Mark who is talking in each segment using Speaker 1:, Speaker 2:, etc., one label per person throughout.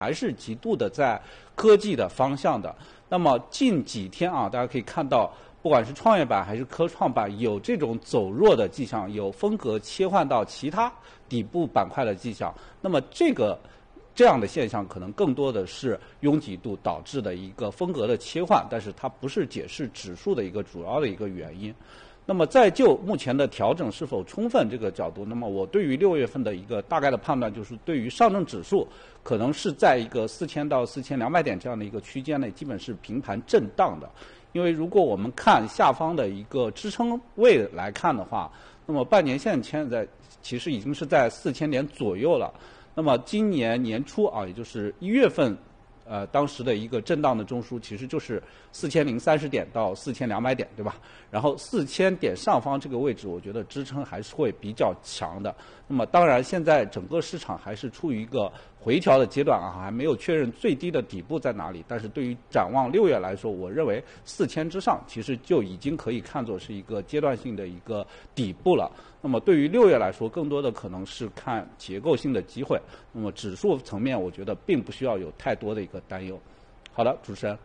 Speaker 1: 还是极度的在科技的方向的。那么近几天啊，大家可以看到，不管是创业板还是科创板，有这种走弱的迹象，有风格切换到其他底部板块的迹象。那么这样的现象可能更多的是拥挤度导致的一个风格的切换，但是它不是解释指数的一个主要的一个原因。那么在就目前的调整是否充分这个角度，那么我对于6月份的一个大概的判断就是，对于上证指数可能是在一个4000到4200点这样的一个区间内，基本是平盘震荡的。因为如果我们看下方的一个支撑位来看的话，那么半年线现在其实已经是在4000点左右了。那么今年年初啊，也就是1月份。当时的一个震荡的中枢其实就是4030点到4200点，对吧？然后4000点上方这个位置，我觉得支撑还是会比较强的。那么当然，现在整个市场还是处于一个回调的阶段啊，还没有确认最低的底部在哪里。但是对于展望6月来说，我认为4000之上其实就已经可以看作是一个阶段性的一个底部了。那么对于6月来说，更多的可能是看结构性的机会。那么指数层面，我觉得并不需要有太多的一个担忧。好的，主持人。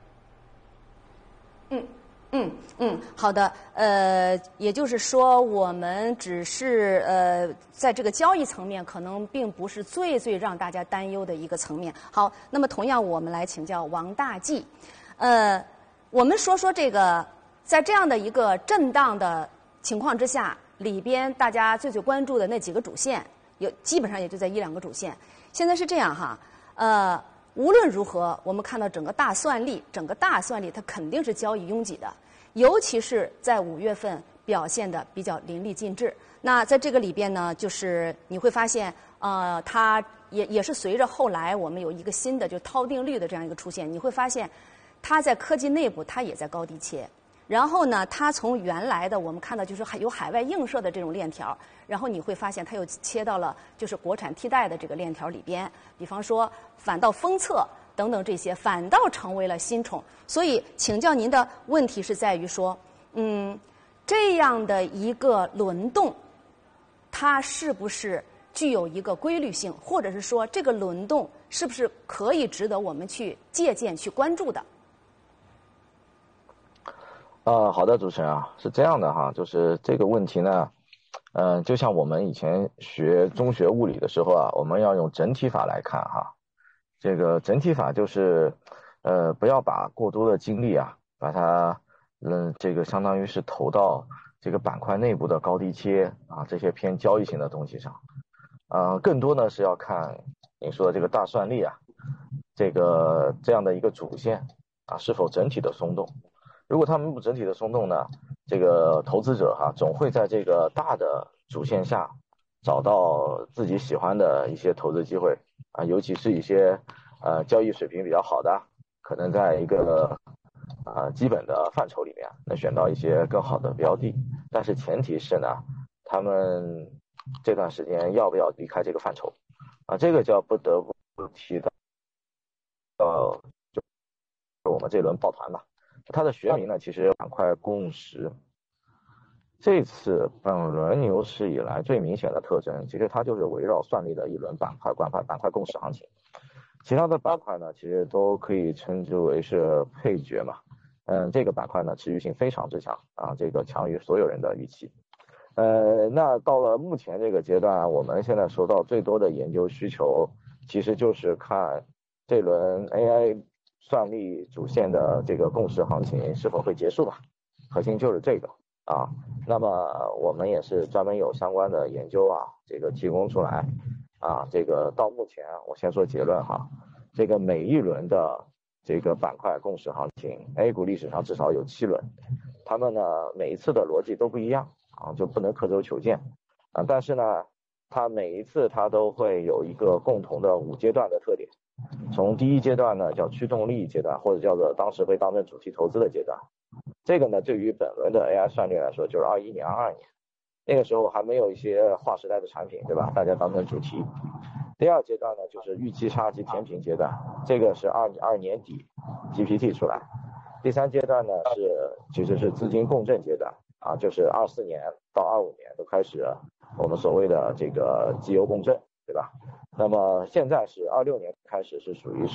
Speaker 2: 好的，也就是说，我们只是在这个交易层面，可能并不是最让大家担忧的一个层面。好，那么同样，我们来请教王大纪，我们说说这个，在这样的一个震荡的情况之下，里边大家最关注的那几个主线，基本上也就在1-2个主线。现在是这样哈，无论如何，我们看到整个大算力它肯定是交易拥挤的，尤其是在5月份表现的比较淋漓尽致。那在这个里边呢，就是你会发现，它也是随着后来我们有一个新的就涛定律的这样一个出现，你会发现，它在科技内部它也在高低切。然后呢，它从原来的我们看到就是有海外映射的这种链条，然后你会发现它又切到了就是国产替代的这个链条里边，比方说反倒封测等等这些，反倒成为了新宠。所以请教您的问题是在于说，这样的一个轮动，它是不是具有一个规律性，或者是说这个轮动是不是可以值得我们去借鉴、去关注的？
Speaker 3: 好的，主持人啊，是这样的哈，就是这个问题呢，就像我们以前学中学物理的时候啊，我们要用整体法来看哈。这个整体法就是，不要把过多的精力啊，把它，这个相当于是投到这个板块内部的高低切啊这些偏交易型的东西上，更多呢是要看你说的这个大算力啊，这样的一个主线啊是否整体的松动。如果它们不整体的松动呢，这个投资者总会在这个大的主线下找到自己喜欢的一些投资机会啊，尤其是一些交易水平比较好的，可能在一个基本的范畴里面能选到一些更好的标的，但是前提是呢，他们这段时间要不要离开这个范畴啊，这个就要不得不提到就我们这轮抱团吧。它的学名呢，其实板块共识。这次本轮牛市以来最明显的特征，其实它就是围绕算力的一轮板块共识行情。其他的板块呢，其实都可以称之为是配角嘛。这个板块呢，持续性非常之强啊，这个强于所有人的预期。那到了目前这个阶段，我们现在收到最多的研究需求，其实就是看这轮 AI 算力主线的这个共识行情是否会结束吧，核心就是这个啊。那么我们也是专门有相关的研究啊，这个提供出来啊。这个到目前我先说结论哈，这个每一轮的这个板块共识行情 ，A 股历史上至少有7轮，他们呢每一次的逻辑都不一样啊，就不能刻舟求剑啊。但是呢，它每一次它都会有一个共同的5阶段的特点。从第一阶段呢叫驱动力阶段，或者叫做当时被当成主题投资的阶段。这个呢对于本轮的 AI 算力来说就是21年22年，那个时候还没有一些划时代的产品，对吧？大家当成主题。第二阶段呢就是预期差及填平阶段，这个是22年底 GPT 出来。第三阶段呢其实是资金共振阶段啊，就是24年到25年都开始我们所谓的这个绩优共振，对吧？ 那么现在是26年开始是属于